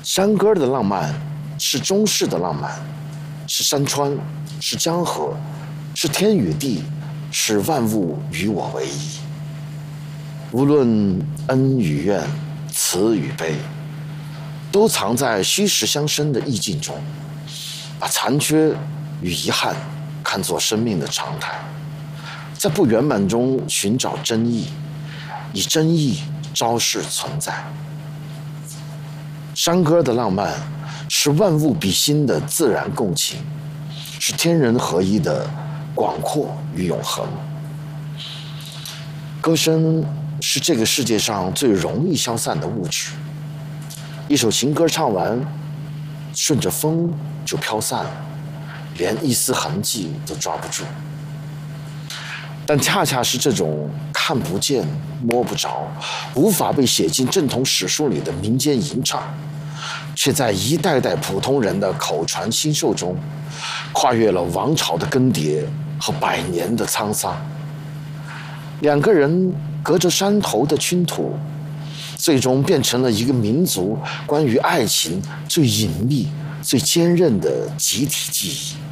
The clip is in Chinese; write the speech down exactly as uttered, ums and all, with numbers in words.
山歌的浪漫是中式的浪漫，是山川，是江河，是天与地，是万物与我为一。无论恩与怨，慈与悲，都藏在虚实相生的意境中，把残缺与遗憾看作生命的常态，在不圆满中寻找真意，以真意昭示存在。山歌的浪漫是万物比心的自然共情，是天人合一的广阔与永恒。歌声是这个世界上最容易消散的物质，一首情歌唱完，顺着风就飘散了，连一丝痕迹都抓不住。但恰恰是这种看不见、摸不着、无法被写进正统史书里的民间吟唱，却在一代代普通人的口传心授中，跨越了王朝的更迭和百年的沧桑。两个人隔着山头的倾土，最终变成了一个民族关于爱情最隐秘、最坚韧的集体记忆。